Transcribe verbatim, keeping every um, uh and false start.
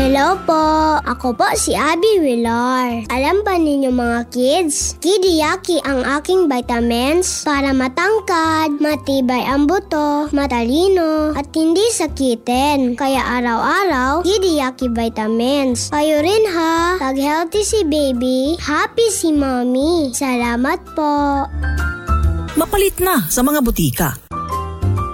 Hello po, ako po si Abby Villar. Alam ba ninyo mga kids, Kidiyaki ang aking vitamins para matangkad, matibay ang buto, matalino, at hindi sakitin. Kaya araw-araw, Kidiyaki vitamins. Kayo rin ha, pag healthy si baby, happy si mommy. Salamat po. Mapalit na sa mga butika.